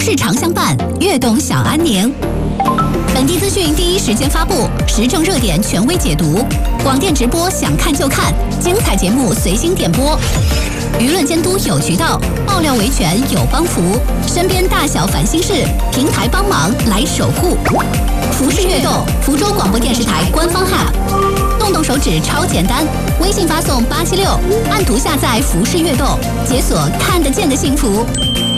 事常相伴，悦动小安宁。本地资讯第一时间发布，时政热点权威解读，广电直播想看就看，精彩节目随心点播。舆论监督有渠道，爆料维权有帮扶，身边大小烦心事，平台帮忙来守护。服饰悦动，福州广播电视台官方 App， 动动手指超简单，微信发送876，按图下载服饰悦动，解锁看得见的幸福。